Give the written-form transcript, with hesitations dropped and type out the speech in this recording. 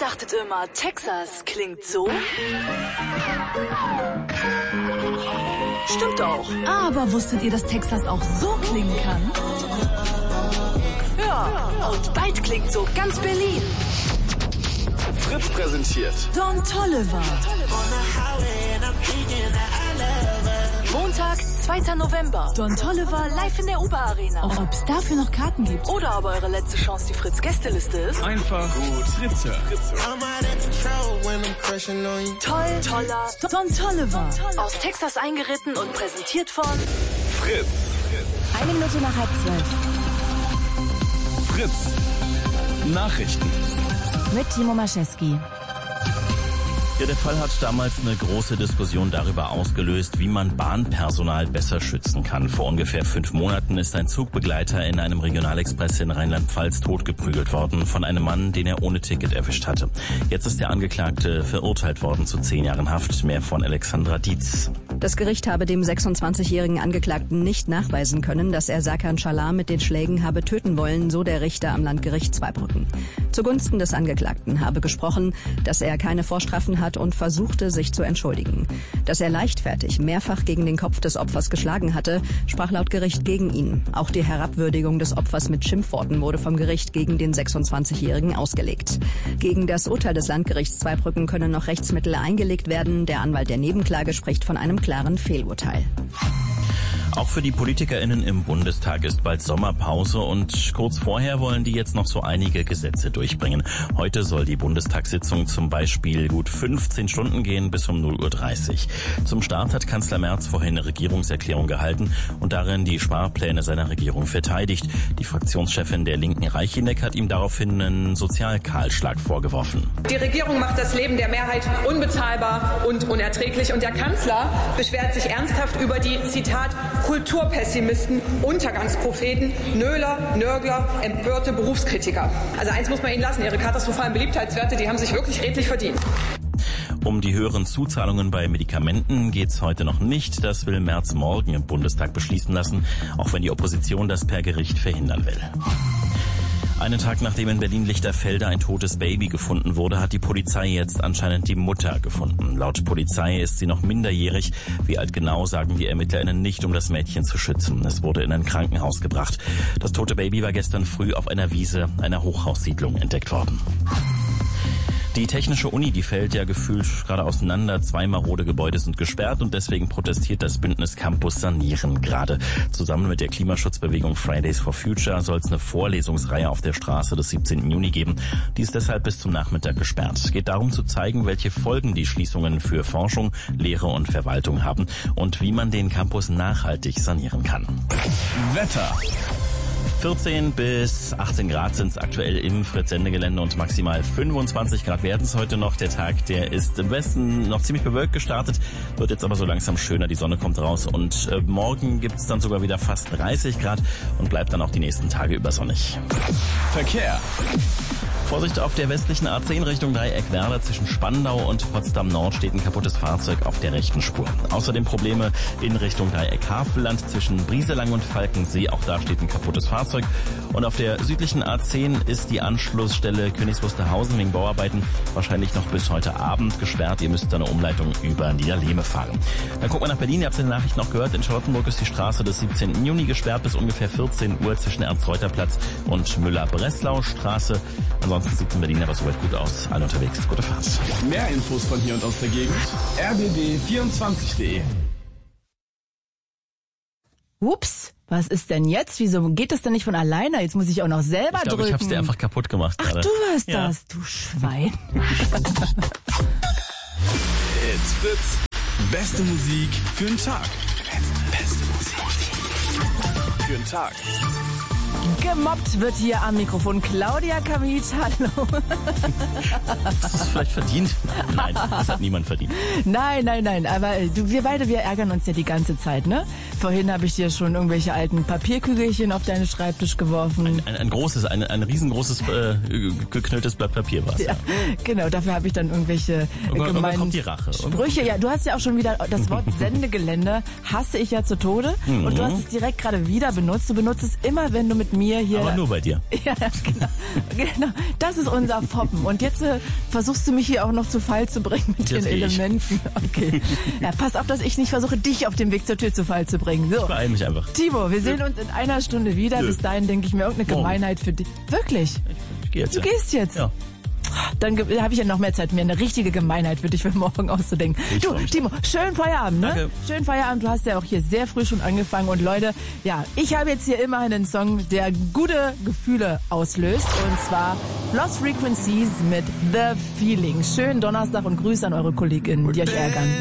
dachtet immer, Texas klingt so? Stimmt auch. Aber wusstet ihr, dass Texas auch so klingen kann? Ja, und bald klingt so ganz Berlin. Fritz präsentiert Don Toliver. Montag, 2. November. Don Toliver Live in der Uber-Arena. Auch ob es dafür noch Karten gibt. Oder aber eure letzte Chance, die Fritz-Gästeliste ist. einfach gut Fritz hören. Toller. Don Toliver. Aus Texas eingeritten und präsentiert von Fritz. 1 Minute nach 11:30. Fritz. Nachrichten. Mit Timo Maschewski. Ja, der Fall hat damals eine große Diskussion darüber ausgelöst, wie man Bahnpersonal besser schützen kann. Vor ungefähr 5 Monaten ist ein Zugbegleiter in einem Regionalexpress in Rheinland-Pfalz totgeprügelt worden von einem Mann, den er ohne Ticket erwischt hatte. Jetzt ist der Angeklagte verurteilt worden zu 10 Jahren Haft. Mehr von Alexandra Dietz. Das Gericht habe dem 26-jährigen Angeklagten nicht nachweisen können, dass er Serkan Çalar mit den Schlägen habe töten wollen, so der Richter am Landgericht Zweibrücken. Zugunsten des Angeklagten habe gesprochen, dass er keine Vorstrafen hat und versuchte, sich zu entschuldigen. Dass er leichtfertig mehrfach gegen den Kopf des Opfers geschlagen hatte, sprach laut Gericht gegen ihn. Auch die Herabwürdigung des Opfers mit Schimpfworten wurde vom Gericht gegen den 26-jährigen ausgelegt. Gegen das Urteil des Landgerichts Zweibrücken können noch Rechtsmittel eingelegt werden. Der Anwalt der Nebenklage spricht von einem klaren Fehlurteil. Auch für die PolitikerInnen im Bundestag ist bald Sommerpause und kurz vorher wollen die jetzt noch so einige Gesetze durchbringen. Heute soll die Bundestagssitzung zum Beispiel gut 15 Stunden gehen bis um 0:30 Uhr. Zum Start hat Kanzler Merz vorhin eine Regierungserklärung gehalten und darin die Sparpläne seiner Regierung verteidigt. Die Fraktionschefin der Linken Reicheneck hat ihm daraufhin einen Sozialkahlschlag vorgeworfen. Die Regierung macht das Leben der Mehrheit unbezahlbar und unerträglich und der Kanzler beschwert sich ernsthaft über die, Zitat, Kulturpessimisten, Untergangspropheten, Nöler, Nörgler, empörte Berufskritiker. Also eins muss man Ihnen lassen, Ihre katastrophalen Beliebtheitswerte, die haben sich wirklich redlich verdient. Um die höheren Zuzahlungen bei Medikamenten geht's heute noch nicht. Das will Merz morgen im Bundestag beschließen lassen, auch wenn die Opposition das per Gericht verhindern will. Einen Tag nachdem in Berlin-Lichterfelde ein totes Baby gefunden wurde, hat die Polizei jetzt anscheinend die Mutter gefunden. Laut Polizei ist sie noch minderjährig. Wie alt genau, sagen die ErmittlerInnen nicht, um das Mädchen zu schützen. Es wurde in ein Krankenhaus gebracht. Das tote Baby war gestern früh auf einer Wiese einer Hochhaussiedlung entdeckt worden. Die Technische Uni, die fällt ja gefühlt gerade auseinander. 2 marode Gebäude sind gesperrt und deswegen protestiert das Bündnis Campus Sanieren gerade. Zusammen mit der Klimaschutzbewegung Fridays for Future soll es eine Vorlesungsreihe auf der Straße des 17. Juni geben. Die ist deshalb bis zum Nachmittag gesperrt. Es geht darum zu zeigen, welche Folgen die Schließungen für Forschung, Lehre und Verwaltung haben und wie man den Campus nachhaltig sanieren kann. Wetter. 14 bis 18 Grad sind es aktuell im Fritz-Sendegelände und maximal 25 Grad werden es heute noch. Der Tag, der ist im Westen noch ziemlich bewölkt gestartet, wird jetzt aber so langsam schöner, die Sonne kommt raus und morgen gibt es dann sogar wieder fast 30 Grad und bleibt dann auch die nächsten Tage über sonnig. Verkehr. Vorsicht auf der westlichen A10 Richtung Dreieck Werder. Zwischen Spandau und Potsdam Nord steht ein kaputtes Fahrzeug auf der rechten Spur. Außerdem Probleme in Richtung Dreieck Havelland zwischen Brieselang und Falkensee. Auch da steht ein kaputtes Fahrzeug. Und auf der südlichen A10 ist die Anschlussstelle Königs Wusterhausen wegen Bauarbeiten wahrscheinlich noch bis heute Abend gesperrt. Ihr müsst eine Umleitung über Niederlehme fahren. Dann gucken wir nach Berlin. Ihr habt in der Nachricht noch gehört. In Charlottenburg ist die Straße des 17. Juni gesperrt bis ungefähr 14 Uhr zwischen Ernst-Reuter-Platz und Müller-Breslau-Straße. Ansonsten sieht es in Berlin aber soweit gut aus. Alle unterwegs. Gute Fahrt. Mehr Infos von hier und aus der Gegend. rbb24.de. Ups, was ist denn jetzt? Wieso geht das denn nicht von alleine? Jetzt muss ich auch noch selber drücken. Ich hab's dir einfach kaputt gemacht Ach, gerade. du warst das, du Schwein. It's Fritz. Beste Musik für den Tag. Beste Musik für den Tag. Gemobbt wird hier am Mikrofon Claudia Kamit. Hallo. Hast du es vielleicht verdient? Nein, das hat niemand verdient. Nein. Aber wir ärgern uns ja die ganze Zeit, ne? Vorhin habe ich dir schon irgendwelche alten Papierkügelchen auf deinen Schreibtisch geworfen. Ein riesengroßes geknülltes Blatt Papier war es. Ja, genau. Dafür habe ich dann irgendwelche gemeinen kommt die Rache. Sprüche. Ja, du hast ja auch schon wieder das Wort Sendegelände hasse ich ja zu Tode. Und du hast es direkt gerade wieder benutzt. Du benutzt es immer, wenn du mit mir hier. Aber nur bei dir. Ja, genau. Das ist unser Foppen. Und jetzt versuchst du mich hier auch noch zu Fall zu bringen mit den Elementen. Okay. Ja, pass auf, dass ich nicht versuche, dich auf dem Weg zur Tür zu Fall zu bringen. So. Ich beeil mich einfach. Timo, wir sehen uns in einer Stunde wieder. Bis dahin denke ich mir irgendeine Gemeinheit für dich. Wirklich? Ich gehe jetzt. Du gehst jetzt? Ja. Dann habe ich ja noch mehr Zeit, mir eine richtige Gemeinheit für dich für morgen auszudenken. Du, Timo, schönen Feierabend, ne? Danke. Schönen Feierabend. Du hast ja auch hier sehr früh schon angefangen. Und Leute, ja, ich habe jetzt hier immer einen Song, der gute Gefühle auslöst. Und zwar Lost Frequencies mit The Feeling. Schönen Donnerstag und Grüße an eure KollegInnen, die euch ärgern.